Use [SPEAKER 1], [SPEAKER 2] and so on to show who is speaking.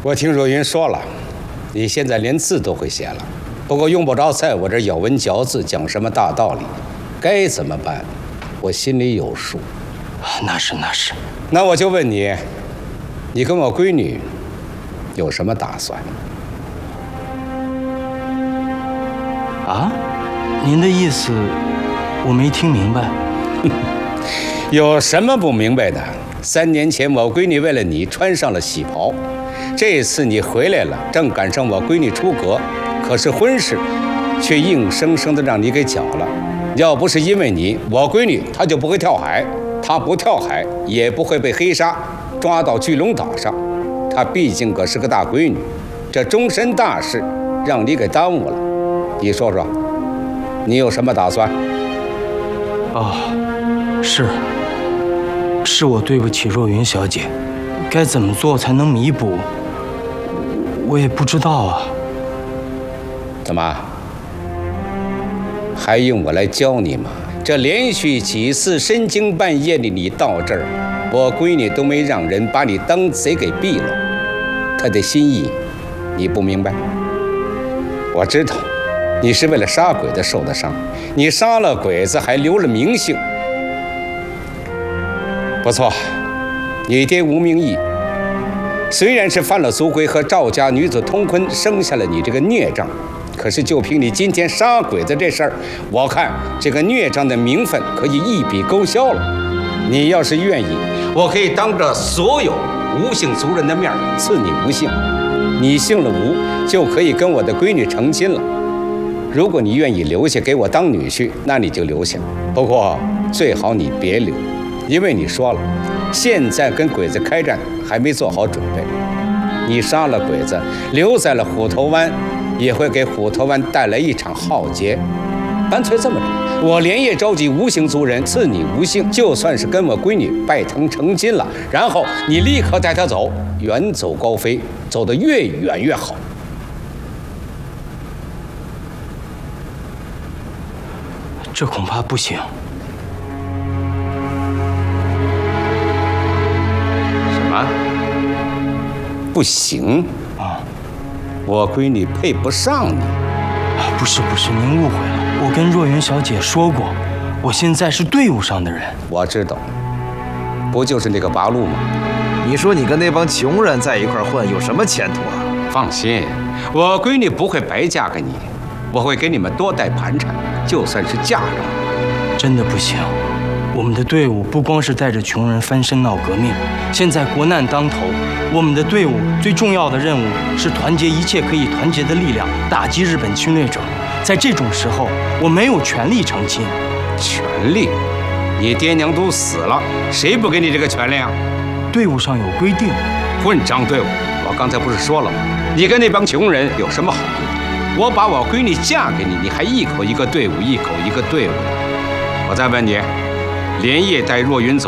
[SPEAKER 1] 我听若云说了，你现在连字都会写了，不过用不着在我这咬文嚼字讲什么大道理，该怎么办，我心里有数。
[SPEAKER 2] 那是。
[SPEAKER 1] 那我就问你，你跟我闺女有什么打算？
[SPEAKER 2] 啊？您的意思我没听明白。
[SPEAKER 1] 有什么不明白的？3年前我闺女为了你穿上了喜袍，这次你回来了，正赶上我闺女出阁，可是婚事却硬生生的让你给搅了。要不是因为你，我闺女她就不会跳海，她不跳海也不会被黑鲨抓到巨龙岛上。她毕竟可是个大闺女，这终身大事让你给耽误了。你说说，你有什么打算？
[SPEAKER 2] 是我对不起若云小姐，该怎么做才能弥补？我也不知道啊。
[SPEAKER 1] 怎么，还用我来教你吗？这连续几次深更半夜的你到这儿，我闺女都没让人把你当贼给毙了，她的心意你不明白？我知道，你是为了杀鬼子受的伤，你杀了鬼子还留了名姓。不错，你爹吴明义虽然是犯了族规和赵家女子通婚，生下了你这个孽障，可是就凭你今天杀鬼子这事儿，我看这个孽障的名分可以一笔勾销了。你要是愿意，我可以当着所有吴姓族人的面赐你吴姓，你姓了吴，就可以跟我的闺女成亲了。如果你愿意留下给我当女婿，那你就留下，不过最好你别留。因为你说了，现在跟鬼子开战还没做好准备，你杀了鬼子，留在了虎头湾，也会给虎头湾带来一场浩劫。干脆这么着，我连夜召集吴姓族人赐你吴姓，就算是跟我闺女拜堂成亲了，然后你立刻带她走，远走高飞，走得越远越好。
[SPEAKER 2] 这恐怕不行。
[SPEAKER 1] 不行啊！我闺女配不上你。
[SPEAKER 2] 不是，您误会了。我跟若云小姐说过，我现在是队伍上的人。
[SPEAKER 1] 我知道，不就是那个八路吗？
[SPEAKER 3] 你说你跟那帮穷人在一块混，有什么前途啊？
[SPEAKER 1] 放心，我闺女不会白嫁给你，我会给你们多带盘缠，就算是嫁妆。
[SPEAKER 2] 真的不行。我们的队伍不光是带着穷人翻身闹革命，现在国难当头，我们的队伍最重要的任务是团结一切可以团结的力量，打击日本侵略者。在这种时候，我没有权利成亲。
[SPEAKER 1] 权利？你爹娘都死了，谁不给你这个权利啊？
[SPEAKER 2] 队伍上有规定。
[SPEAKER 1] 混账队伍！我刚才不是说了吗？你跟那帮穷人有什么好处？我把我闺女嫁给你，你还一口一个队伍，一口一个队伍。我再问你，连夜带若云走